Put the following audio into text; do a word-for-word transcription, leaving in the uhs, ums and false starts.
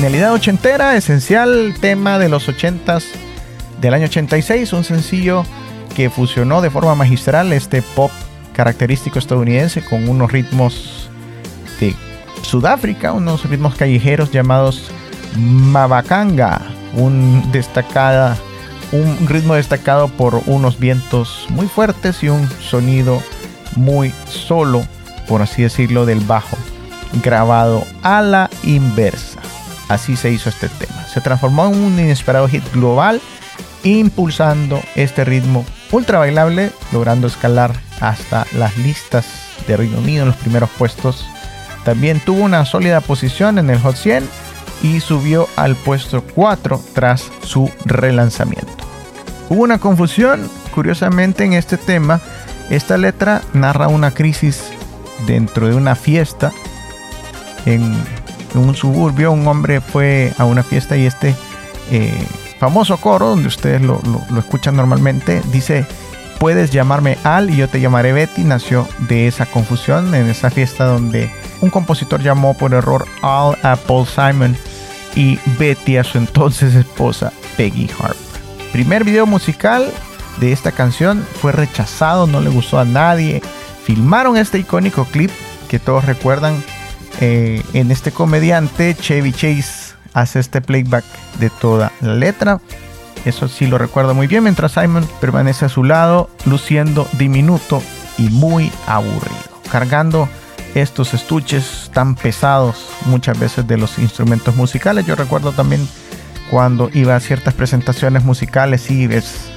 genialidad ochentera, esencial tema de los ochentas del año ochenta y seis, un sencillo que fusionó de forma magistral este pop característico estadounidense con unos ritmos de Sudáfrica, unos ritmos callejeros llamados Mabakanga, un destacada, un ritmo destacado por unos vientos muy fuertes y un sonido muy solo, por así decirlo, del bajo, grabado a la inversa. Así se hizo este tema. Se transformó en un inesperado hit global, impulsando este ritmo ultra bailable, logrando escalar hasta las listas de Reino Unido en los primeros puestos. También tuvo una sólida posición en el Hot cien y subió al puesto cuatro tras su relanzamiento. Hubo una confusión, curiosamente, en este tema. Esta letra narra una crisis dentro de una fiesta en un suburbio. Un hombre fue a una fiesta y este eh, famoso coro, donde ustedes lo, lo, lo escuchan normalmente, dice: puedes llamarme Al y yo te llamaré Betty. Nació de esa confusión en esa fiesta donde un compositor llamó por error Al a Paul Simon y Betty a su entonces esposa Peggy Harper. Primer video musical de esta canción fue rechazado, no le gustó a nadie. Filmaron este icónico clip que todos recuerdan. Eh, en este comediante Chevy Chase hace este playback de toda la letra. Eso sí lo recuerdo muy bien, mientras Simon permanece a su lado luciendo diminuto y muy aburrido, cargando estos estuches tan pesados muchas veces de los instrumentos musicales. Yo recuerdo también cuando iba a ciertas presentaciones musicales y es